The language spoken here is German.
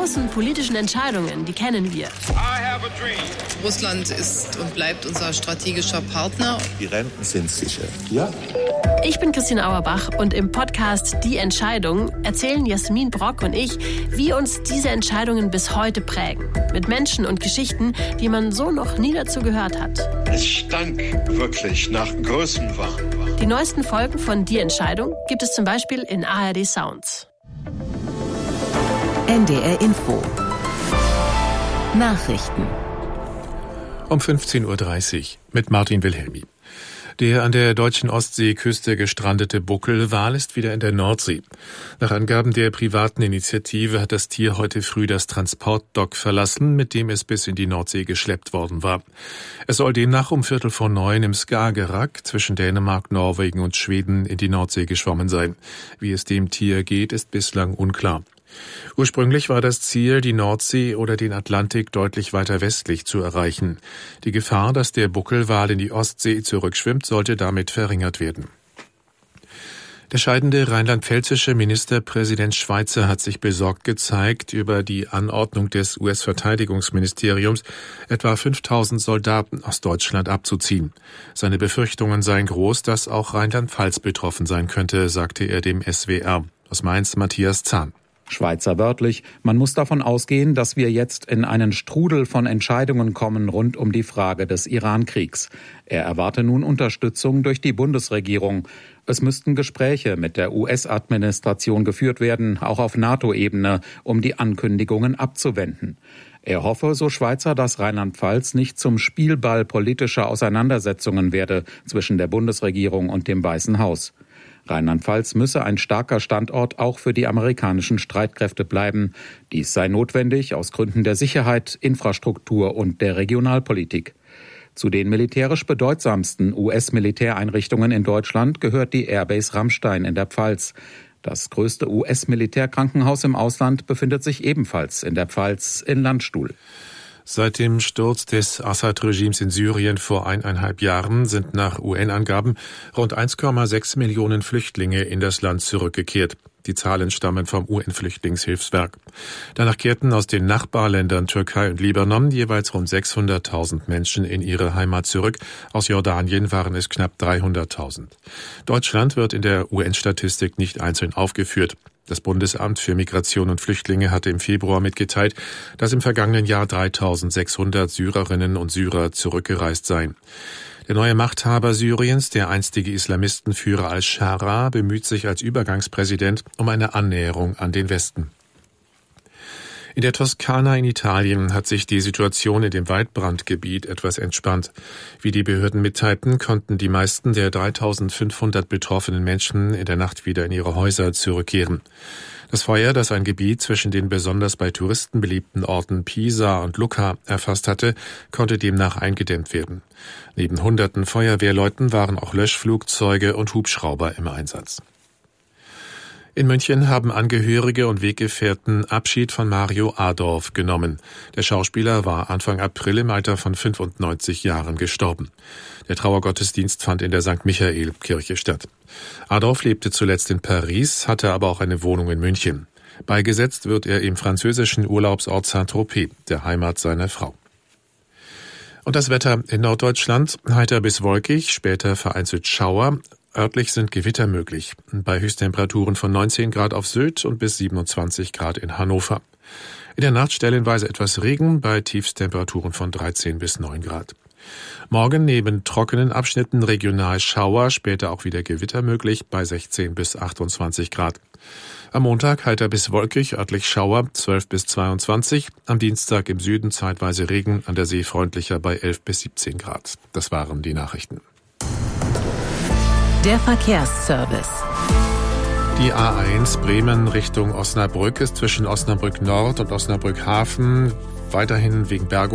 großen politischen Entscheidungen, die kennen wir. Russland ist und bleibt unser strategischer Partner. Die Renten sind sicher. Ja. Ich bin Christine Auerbach und im Podcast Die Entscheidung erzählen Jasmin Brock und ich, wie uns diese Entscheidungen bis heute prägen. Mit Menschen und Geschichten, die man so noch nie dazu gehört hat. Es stank wirklich nach Größenwahn. Die neuesten Folgen von Die Entscheidung gibt es zum Beispiel in ARD Sounds. NDR Info. Nachrichten. Um 15.30 Uhr mit Martin Wilhelmi. Der an der deutschen Ostseeküste gestrandete Buckelwal ist wieder in der Nordsee. Nach Angaben der privaten Initiative hat das Tier heute früh das Transportdock verlassen, mit dem es bis in die Nordsee geschleppt worden war. Es soll demnach um 8:45 im Skagerrak zwischen Dänemark, Norwegen und Schweden in die Nordsee geschwommen sein. Wie es dem Tier geht, ist bislang unklar. Ursprünglich war das Ziel, die Nordsee oder den Atlantik deutlich weiter westlich zu erreichen. Die Gefahr, dass der Buckelwal in die Ostsee zurückschwimmt, sollte damit verringert werden. Der scheidende rheinland-pfälzische Ministerpräsident Schweizer hat sich besorgt gezeigt über die Anordnung des US-Verteidigungsministeriums, etwa 5.000 Soldaten aus Deutschland abzuziehen. Seine Befürchtungen seien groß, dass auch Rheinland-Pfalz betroffen sein könnte, sagte er dem SWR. Aus Mainz Matthias Zahn. Schweizer wörtlich: Man muss davon ausgehen, dass wir jetzt in einen Strudel von Entscheidungen kommen rund um die Frage des Iran-Kriegs. Er erwarte nun Unterstützung durch die Bundesregierung. Es müssten Gespräche mit der US-Administration geführt werden, auch auf NATO-Ebene, um die Ankündigungen abzuwenden. Er hoffe, so Schweizer, dass Rheinland-Pfalz nicht zum Spielball politischer Auseinandersetzungen werde zwischen der Bundesregierung und dem Weißen Haus. Rheinland-Pfalz müsse ein starker Standort auch für die amerikanischen Streitkräfte bleiben. Dies sei notwendig aus Gründen der Sicherheit, Infrastruktur und der Regionalpolitik. Zu den militärisch bedeutsamsten US-Militäreinrichtungen in Deutschland gehört die Airbase Ramstein in der Pfalz. Das größte US-Militärkrankenhaus im Ausland befindet sich ebenfalls in der Pfalz in Landstuhl. Seit dem Sturz des Assad-Regimes in Syrien vor 1,5 Jahren sind nach UN-Angaben rund 1,6 Millionen Flüchtlinge in das Land zurückgekehrt. Die Zahlen stammen vom UN-Flüchtlingshilfswerk. Danach kehrten aus den Nachbarländern Türkei und Libanon jeweils rund 600.000 Menschen in ihre Heimat zurück. Aus Jordanien waren es knapp 300.000. Deutschland wird in der UN-Statistik nicht einzeln aufgeführt. Das Bundesamt für Migration und Flüchtlinge hatte im Februar mitgeteilt, dass im vergangenen Jahr 3.600 Syrerinnen und Syrer zurückgereist seien. Der neue Machthaber Syriens, der einstige Islamistenführer al-Shara, bemüht sich als Übergangspräsident um eine Annäherung an den Westen. In der Toskana in Italien hat sich die Situation in dem Waldbrandgebiet etwas entspannt. Wie die Behörden mitteilten, konnten die meisten der 3.500 betroffenen Menschen in der Nacht wieder in ihre Häuser zurückkehren. Das Feuer, das ein Gebiet zwischen den besonders bei Touristen beliebten Orten Pisa und Lucca erfasst hatte, konnte demnach eingedämmt werden. Neben hunderten Feuerwehrleuten waren auch Löschflugzeuge und Hubschrauber im Einsatz. In München haben Angehörige und Weggefährten Abschied von Mario Adorf genommen. Der Schauspieler war Anfang April im Alter von 95 Jahren gestorben. Der Trauergottesdienst fand in der St. Michael-Kirche statt. Adorf lebte zuletzt in Paris, hatte aber auch eine Wohnung in München. Beigesetzt wird er im französischen Urlaubsort Saint-Tropez, der Heimat seiner Frau. Und das Wetter in Norddeutschland: heiter bis wolkig, später vereinzelt Schauer. Örtlich sind Gewitter möglich, bei Höchsttemperaturen von 19 Grad auf Sylt und bis 27 Grad in Hannover. In der Nacht stellenweise etwas Regen, bei Tiefstemperaturen von 13 bis 9 Grad. Morgen neben trockenen Abschnitten regional Schauer, später auch wieder Gewitter möglich, bei 16 bis 28 Grad. Am Montag heiter bis wolkig, örtlich Schauer, 12 bis 22. Am Dienstag im Süden zeitweise Regen, an der See freundlicher bei 11 bis 17 Grad. Das waren die Nachrichten. Der Verkehrsservice. Die A1 Bremen Richtung Osnabrück ist zwischen Osnabrück Nord und Osnabrück Hafen weiterhin wegen Bergung